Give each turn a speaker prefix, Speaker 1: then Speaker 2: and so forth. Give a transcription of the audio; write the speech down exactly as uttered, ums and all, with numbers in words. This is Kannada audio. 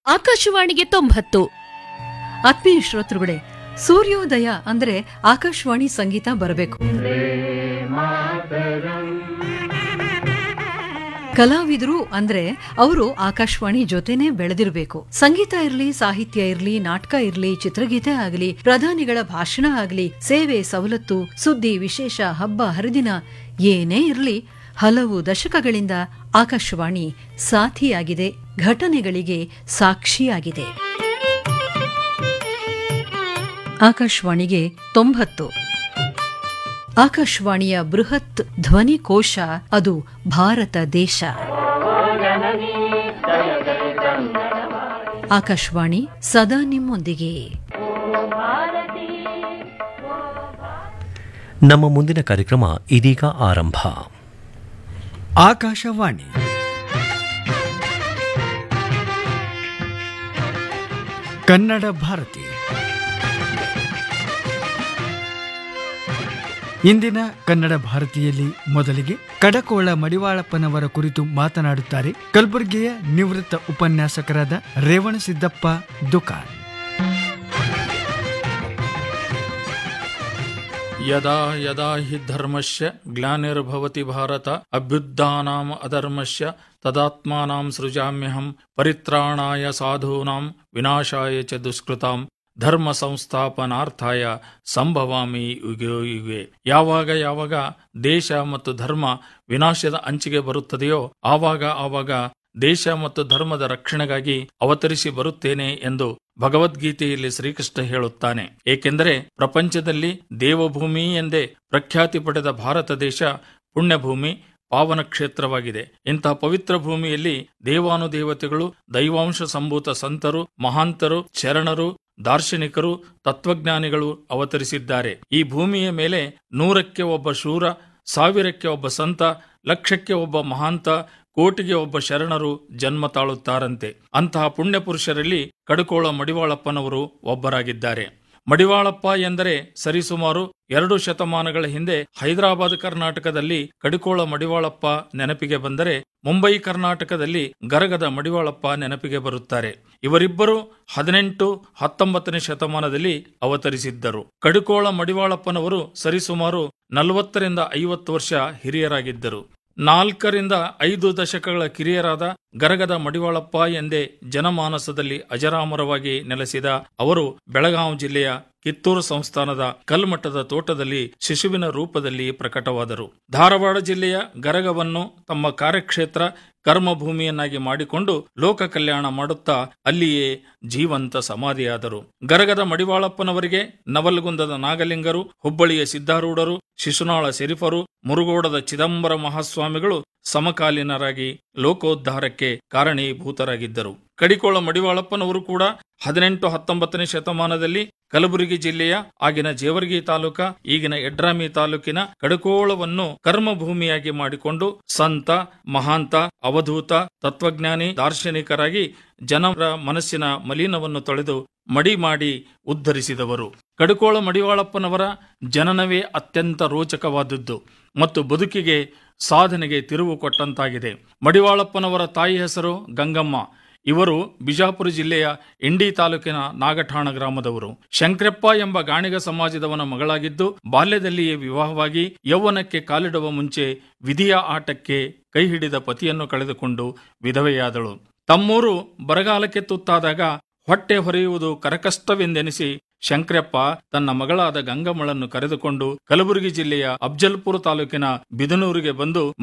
Speaker 1: ಆಕಾಶವಾಣಿಗೆ ತೊಂಬತ್ತು.
Speaker 2: ಆತ್ಮೀಯ ಶ್ರೋತೃಗಳೇ, ಸೂರ್ಯೋದಯ ಅಂದ್ರೆ ಆಕಾಶವಾಣಿ ಸಂಗೀತ ಬರಬೇಕು. ಕಲಾವಿದರು ಅಂದ್ರೆ ಅವರು ಆಕಾಶವಾಣಿ ಜೊತೆನೆ ಬೆಳೆದಿರಬೇಕು. ಸಂಗೀತ ಇರ್ಲಿ, ಸಾಹಿತ್ಯ ಇರ್ಲಿ, ನಾಟಕ ಇರ್ಲಿ, ಚಿತ್ರಗೀತೆ ಆಗಲಿ, ಪ್ರಧಾನಿಗಳ ಭಾಷಣ ಆಗಲಿ, ಸೇವೆ, ಸವಲತ್ತು, ಸುದ್ದಿ, ವಿಶೇಷ, ಹಬ್ಬ ಹರಿದಿನ ಏನೇ ಇರ್ಲಿ, ಹಲವು ದಶಕಗಳಿಂದ ಆಕಾಶವಾಣಿ ಸಾಥಿಯಾಗಿದೆ, ಘಟನೆಗಳಿಗೆ ಸಾಕ್ಷಿಯಾಗಿದೆ. ಆಕಾಶವಾಣಿಗೆ ತೊಂಬತ್ತು. ಆಕಾಶವಾಣಿಯ ಬೃಹತ್ ಧ್ವನಿಕೋಶ, ಅದು ಭಾರತ ದೇಶ. ಆಕಾಶವಾಣಿ ಸದಾ ನಿಮ್ಮೊಂದಿಗೆ.
Speaker 3: ನಮ್ಮ ಮುಂದಿನ ಕಾರ್ಯಕ್ರಮ ಇದೀಗ ಆರಂಭ.
Speaker 4: ಆಕಾಶವಾಣಿ ಕನ್ನಡ ಭಾರತಿ. ಇಂದಿನ ಕನ್ನಡ ಭಾರತಿಯಲ್ಲಿ ಮೊದಲಿಗೆ ಕಡಕೋಳ ಮಡಿವಾಳಪ್ಪನವರ ಕುರಿತು ಮಾತನಾಡುತ್ತಾರೆ ಕಲಬುರಗಿಯ ನಿವೃತ್ತ ಉಪನ್ಯಾಸಕರಾದ ರೇವಣಸಿದ್ದಪ್ಪ ದುಕಾನ್.
Speaker 5: ಯದಾ ಯದಾ ಹಿ ಧರ್ಮಸ್ಯ ಗ್ಲಾನಿರ್ಭವತಿ ಭಾರತ ಅಭ್ಯುತ್ಥಾನಾಂ ಅಧರ್ಮಸ್ಯ ತದಾತ್ಮಾನಾಂ ಸೃಜಾಮ್ಯಹಂ ಪರಿತ್ರಾಣಾಯ ಸಾಧೂನಾಂ ವಿನಾಶಾಯ ಚ ದುಷ್ಕೃತಾಂ ಧರ್ಮ ಸಂಸ್ಥಾಪನಾರ್ಥಾಯ ಸಂಭವಾಮಿ ಯುಗೋ ಯುಗೆ. ಯಾವಾಗ ಯಾವಾಗ ದೇಶ ಮತ್ತು ಧರ್ಮ ವಿನಾಶದ ಅಂಚಿಗೆ ಬರುತ್ತದೆಯೋ ಆವಾಗ ಆವಾಗ ದೇಶ ಮತ್ತು ಧರ್ಮದ ರಕ್ಷಣೆಗಾಗಿ ಅವತರಿಸಿ ಬರುತ್ತೇನೆ ಎಂದು ಭಗವದ್ಗೀತೆಯಲ್ಲಿ ಶ್ರೀಕೃಷ್ಣ ಹೇಳುತ್ತಾನೆ. ಏಕೆಂದರೆ ಪ್ರಪಂಚದಲ್ಲಿ ದೇವಭೂಮಿ ಎಂದೇ ಪ್ರಖ್ಯಾತಿ ಪಡೆದ ಭಾರತ ದೇಶ ಪುಣ್ಯಭೂಮಿ, ಪಾವನ ಕ್ಷೇತ್ರವಾಗಿದೆ. ಇಂತಹ ಪವಿತ್ರ ಭೂಮಿಯಲ್ಲಿ ದೇವಾನುದೇವತೆಗಳು, ದೈವಾಂಶ ಸಂಭೂತ ಸಂತರು, ಮಹಾಂತರು, ಶರಣರು, ದಾರ್ಶನಿಕರು, ತತ್ವಜ್ಞಾನಿಗಳು ಅವತರಿಸಿದ್ದಾರೆ. ಈ ಭೂಮಿಯ ಮೇಲೆ ನೂರಕ್ಕೆ ಒಬ್ಬ ಶೂರ, ಸಾವಿರಕ್ಕೆ ಒಬ್ಬ ಸಂತ, ಲಕ್ಷಕ್ಕೆ ಒಬ್ಬ ಮಹಾಂತ, ಕೋಟಿಗೆ ಒಬ್ಬ ಶರಣರು ಜನ್ಮ ತಾಳುತ್ತಾರಂತೆ. ಅಂತಹ ಪುಣ್ಯ ಪುರುಷರಲ್ಲಿ ಕಡಕೋಳ ಮಡಿವಾಳಪ್ಪನವರು ಒಬ್ಬರಾಗಿದ್ದಾರೆ. ಮಡಿವಾಳಪ್ಪ ಎಂದರೆ ಸರಿಸುಮಾರು ಎರಡು ಶತಮಾನಗಳ ಹಿಂದೆ ಹೈದರಾಬಾದ್ ಕರ್ನಾಟಕದಲ್ಲಿ ಕಡಕೋಳ ಮಡಿವಾಳಪ್ಪ ನೆನಪಿಗೆ ಬಂದರೆ, ಮುಂಬೈ ಕರ್ನಾಟಕದಲ್ಲಿ ಗರಗದ ಮಡಿವಾಳಪ್ಪ ನೆನಪಿಗೆ ಬರುತ್ತಾರೆ. ಇವರಿಬ್ಬರು ಹದಿನೆಂಟು ಹತ್ತೊಂಬತ್ತನೇ ಶತಮಾನದಲ್ಲಿ ಅವತರಿಸಿದ್ದರು. ಕಡಕೋಳ ಮಡಿವಾಳಪ್ಪನವರು ಸರಿಸುಮಾರು ನಲವತ್ತರಿಂದ ಐವತ್ತು ವರ್ಷ ಹಿರಿಯರಾಗಿದ್ದರು. ನಾಲ್ಕರಿಂದ ಐದು ದಶಕಗಳ ಕಿರಿಯರಾದ ಗರಗದ ಮಡಿವಾಳಪ್ಪ ಎಂದೇ ಜನಮಾನಸದಲ್ಲಿ ಅಜರಾಮರವಾಗಿ ನೆಲೆಸಿದ ಅವರು ಬೆಳಗಾವಿ ಜಿಲ್ಲೆಯ ಕಿತ್ತೂರು ಸಂಸ್ಥಾನದ ಕಲ್ಮಠದ ತೋಟದಲ್ಲಿ ಶಿಶುವಿನ ರೂಪದಲ್ಲಿ ಪ್ರಕಟವಾದರು. ಧಾರವಾಡ ಜಿಲ್ಲೆಯ ಗರಗವನ್ನು ತಮ್ಮ ಕಾರ್ಯಕ್ಷೇತ್ರ ಕರ್ಮಭೂಮಿಯನ್ನಾಗಿ ಮಾಡಿಕೊಂಡು ಲೋಕ ಕಲ್ಯಾಣ ಮಾಡುತ್ತಾ ಅಲ್ಲಿಯೇ ಜೀವಂತ ಸಮಾಧಿಯಾದರು. ಗರಗದ ಮಡಿವಾಳಪ್ಪನವರಿಗೆ ನವಲಗುಂದದ ನಾಗಲಿಂಗರು, ಹುಬ್ಬಳ್ಳಿಯ ಸಿದ್ಧಾರೂಢರು, ಶಿಶುನಾಳ ಶರೀಫರು, ಮುರುಗೋಡದ ಚಿದಂಬರ ಮಹಾಸ್ವಾಮಿಗಳು ಸಮಕಾಲೀನರಾಗಿ ಲೋಕೋದ್ಧಾರಕ್ಕೆ ಕಾರಣೀಭೂತರಾಗಿದ್ದರು. ಕಡಕೋಳ ಮಡಿವಾಳಪ್ಪನವರು ಕೂಡ ಹದಿನೆಂಟು ಹತ್ತೊಂಬತ್ತನೇ ಶತಮಾನದಲ್ಲಿ ಕಲಬುರಗಿ ಜಿಲ್ಲೆಯ ಆಗಿನ ಜೇವರ್ಗಿ ತಾಲೂಕ, ಈಗಿನ ಯಡ್ರಾಮಿ ತಾಲೂಕಿನ ಕಡಕೋಳವನ್ನು ಕರ್ಮಭೂಮಿಯಾಗಿ ಮಾಡಿಕೊಂಡು ಸಂತ, ಮಹಾಂತ, ಅವಧೂತ, ತತ್ವಜ್ಞಾನಿ, ದಾರ್ಶನಿಕರಾಗಿ ಜನರ ಮನಸ್ಸಿನ ಮಲಿನವನ್ನು ತೊಳೆದು ಮಡಿ ಮಾಡಿ ಉದ್ಧರಿಸಿದವರು. ಕಡಕೋಳ ಮಡಿವಾಳಪ್ಪನವರ ಜನನವೇ ಅತ್ಯಂತ ರೋಚಕವಾದದ್ದು ಮತ್ತು ಬದುಕಿಗೆ ಸಾಧನೆಗೆ ತಿರುವು ಕೊಟ್ಟಂತಾಗಿದೆ. ಮಡಿವಾಳಪ್ಪನವರ ತಾಯಿ ಹೆಸರು ಗಂಗಮ್ಮ. ಇವರು ಬಿಜಾಪುರ ಜಿಲ್ಲೆಯ ಇಂಡಿ ತಾಲೂಕಿನ ನಾಗಠಾಣ ಗ್ರಾಮದವರು. ಶಂಕರಪ್ಪ ಎಂಬ ಗಾಣಿಗ ಸಮಾಜದವನ ಮಗಳಾಗಿದ್ದು ಬಾಲ್ಯದಲ್ಲಿಯೇ ವಿವಾಹವಾಗಿ ಯೌವನಕ್ಕೆ ಕಾಲಿಡುವ ಮುಂಚೆ ವಿಧಿಯ ಆಟಕ್ಕೆ ಕೈ ಹಿಡಿದ ಪತಿಯನ್ನು ಕಳೆದುಕೊಂಡು ವಿಧವೆಯಾದಳು. ತಮ್ಮೂರು ಬರಗಾಲಕ್ಕೆ ತುತ್ತಾದಾಗ ಹೊಟ್ಟೆ ಹೊರೆಯುವುದು ಕರಕಷ್ಟವೆಂದೆನಿಸಿ ಶಂಕರಪ್ಪ ತನ್ನ ಮಗಳಾದ ಗಂಗಮ್ಮಳನ್ನು ಕರೆದುಕೊಂಡು ಕಲಬುರಗಿ ಜಿಲ್ಲೆಯ ಅಫ್ಜಲ್ಪುರ ತಾಲೂಕಿನ ಬಿದನೂರಿಗೆ ಬಂದು